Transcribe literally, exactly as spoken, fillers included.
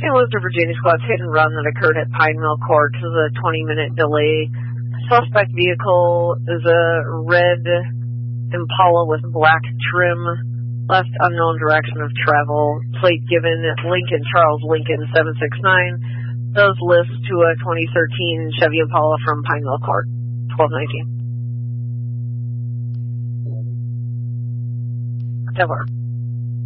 Saint Louis to Virginia Squad's hit and run that occurred at Pine Mill Court is a twenty minute delay. Suspect vehicle is a red Impala with black trim, left unknown direction of travel. Plate given Lincoln, Charles Lincoln seven six nine. Does list to a twenty thirteen Chevy Impala from Pine Mill Court, twelve nineteen. That works.